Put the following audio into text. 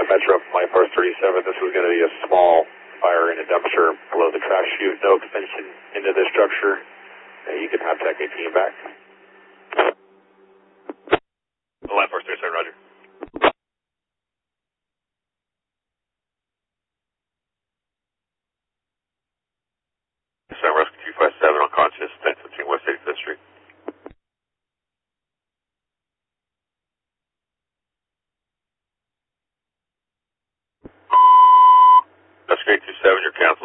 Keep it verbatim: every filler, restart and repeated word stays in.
Metro from Light Force thirty-seven. This was going to be a small fire in a dumpster below the trash chute. No extension into the structure. Uh, you can have Tech eighteen back. Light Force thirty-seven, roger. San Rescue two five seven, unconscious, ten fifteen West eighty-fifth Street. That's grade two seven, your count